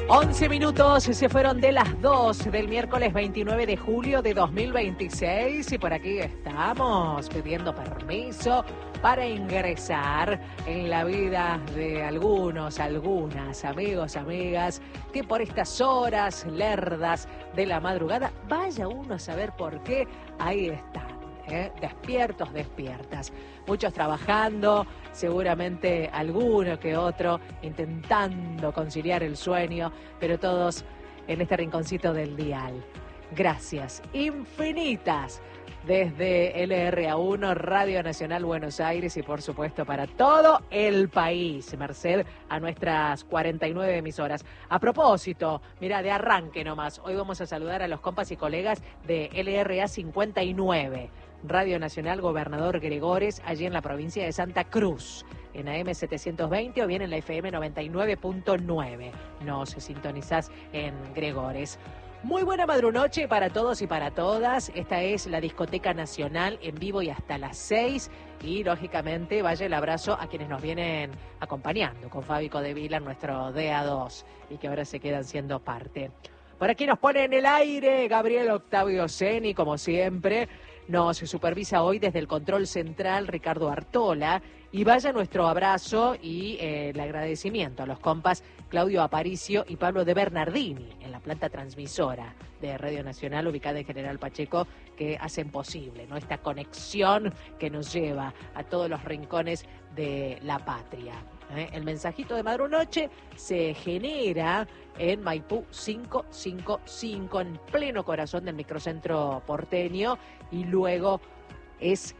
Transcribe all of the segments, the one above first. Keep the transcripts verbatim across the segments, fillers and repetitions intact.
once minutos se fueron de las dos del miércoles veintinueve de julio de dos mil veintiséis y por aquí estamos pidiendo permiso para ingresar en la vida de algunos, algunas amigos, amigas que por estas horas lerdas de la madrugada, vaya uno a saber por qué, ahí están. ¿Eh? Despiertos, despiertas. Muchos trabajando, seguramente alguno que otro intentando conciliar el sueño, pero todos en este rinconcito del dial. Gracias infinitas desde L R A uno, Radio Nacional Buenos Aires y por supuesto para todo el país, merced a nuestras cuarenta y nueve emisoras. A propósito, mira, de arranque nomás, hoy vamos a saludar a los compas y colegas de L R A cincuenta y nueve. Radio Nacional Gobernador Gregores, allí en la provincia de Santa Cruz, en A M setecientos veinte o bien en la F M noventa y nueve punto nueve. Nos sintonizás en Gregores. Muy buena madrunoche para todos y para todas. Esta es la Discoteca Nacional en vivo y hasta las seis. Y, lógicamente, vaya el abrazo a quienes nos vienen acompañando con Fabi Codevila, nuestro D A dos, y que ahora se quedan siendo parte. Por aquí nos pone en el aire Gabriel Octavio Seni, como siempre. Nos supervisa hoy desde el control central Ricardo Artola y vaya nuestro abrazo y eh, el agradecimiento a los compas Claudio Aparicio y Pablo de Bernardini en la planta transmisora de Radio Nacional ubicada en General Pacheco que hacen posible, ¿no?, esta conexión que nos lleva a todos los rincones de la patria. ¿eh? El mensajito de madrunoche se genera en Maipú quinientos cincuenta y cinco, en pleno corazón del microcentro porteño, y luego es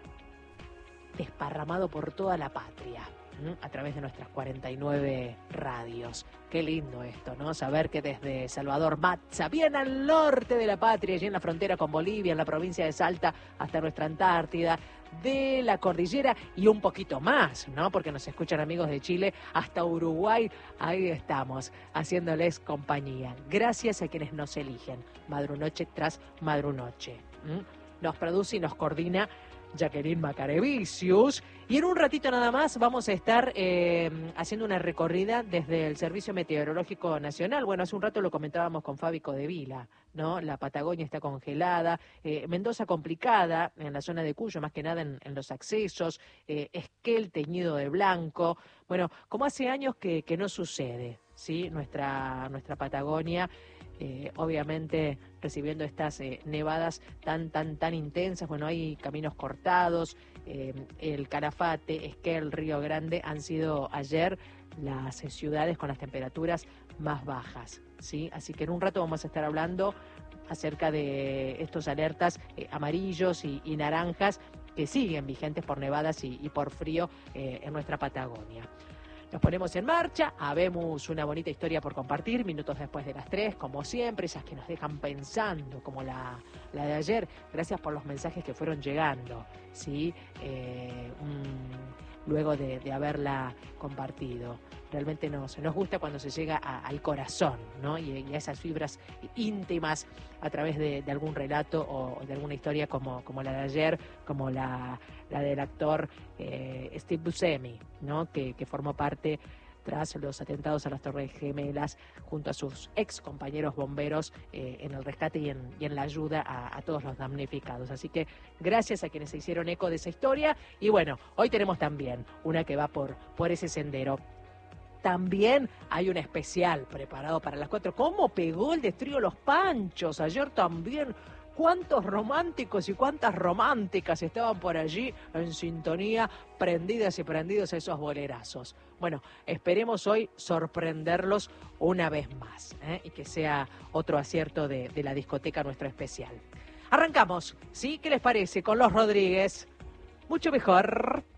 desparramado por toda la patria, ¿eh? a través de nuestras cuarenta y nueve radios. Qué lindo esto, ¿no? Saber que desde Salvador Matza, bien al norte de la patria, allí en la frontera con Bolivia, en la provincia de Salta, hasta nuestra Antártida, de la cordillera y un poquito más, ¿no? Porque nos escuchan amigos de Chile, hasta Uruguay, ahí estamos, haciéndoles compañía. Gracias a quienes nos eligen, madrunoche tras madrunoche. ¿Mm? Nos produce y nos coordina Jacqueline Macarevicius, y en un ratito nada más vamos a estar eh, haciendo una recorrida desde el Servicio Meteorológico Nacional. Bueno, hace un rato lo comentábamos con Fabi Codevila, ¿no? La Patagonia está congelada, eh, Mendoza complicada en la zona de Cuyo, más que nada en, en los accesos, eh, Esquel teñido de blanco. Bueno, como hace años que, que no sucede, ¿sí? Nuestra, nuestra Patagonia, Eh, obviamente recibiendo estas eh, nevadas tan, tan, tan intensas. Bueno, hay caminos cortados, eh, el Calafate, Esquel, Río Grande han sido ayer las eh, ciudades con las temperaturas más bajas, ¿sí? Así que en un rato vamos a estar hablando acerca de estos alertas eh, amarillos y, y naranjas que siguen vigentes por nevadas y, y por frío eh, en nuestra Patagonia. Nos ponemos en marcha, habemos una bonita historia por compartir, minutos después de las tres, como siempre, esas que nos dejan pensando, como la, la de ayer. Gracias por los mensajes que fueron llegando, ¿sí? Eh, mm, luego de, de haberla compartido. Realmente nos, nos gusta cuando se llega a, al corazón, ¿no? Y, y a esas fibras íntimas a través de, de algún relato o, o de alguna historia como, como la de ayer, como la, la del actor eh, Steve Buscemi, ¿no? Que, que formó parte tras los atentados a las Torres Gemelas junto a sus ex compañeros bomberos eh, en el rescate y en, y en la ayuda a, a todos los damnificados. Así que gracias a quienes se hicieron eco de esa historia. Y bueno, hoy tenemos también una que va por, por ese sendero. También hay un especial preparado para las cuatro. ¿Cómo pegó el de Trío Los Panchos? Ayer también. ¿Cuántos románticos y cuántas románticas estaban por allí en sintonía, prendidas y prendidos a esos bolerazos? Bueno, esperemos hoy sorprenderlos una vez más, ¿eh? Y que sea otro acierto de, de la discoteca nuestro especial. Arrancamos, ¿sí? ¿Qué les parece? Con Los Rodríguez. Mucho mejor.